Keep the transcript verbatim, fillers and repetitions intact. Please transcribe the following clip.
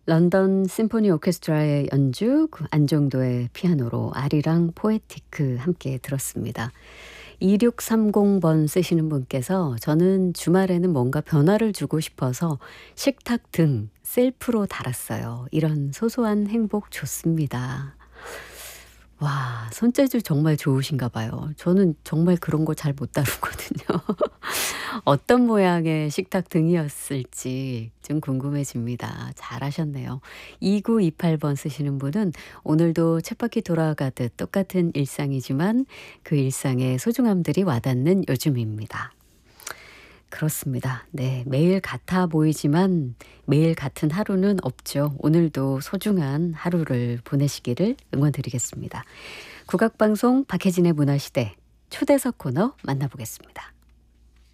런던 심포니 오케스트라의 연주, 그 안정도의 피아노로 아리랑 포에티크 함께 들었습니다. 이육삼공 번 쓰시는 분께서 저는 주말에는 뭔가 변화를 주고 싶어서 식탁 등 셀프로 달았어요. 이런 소소한 행복 좋습니다. 와, 손재주 정말 좋으신가 봐요. 저는 정말 그런 거 잘 못 다루거든요. 어떤 모양의 식탁 등이었을지 좀 궁금해집니다. 잘하셨네요. 이구이팔 번 쓰시는 분은 오늘도 쳇바퀴 돌아가듯 똑같은 일상이지만 그 일상의 소중함들이 와닿는 요즘입니다. 그렇습니다. 네, 매일 같아 보이지만 매일 같은 하루는 없죠. 오늘도 소중한 하루를 보내시기를 응원드리겠습니다. 국악방송 박혜진의 문화시대 초대석 코너 만나보겠습니다.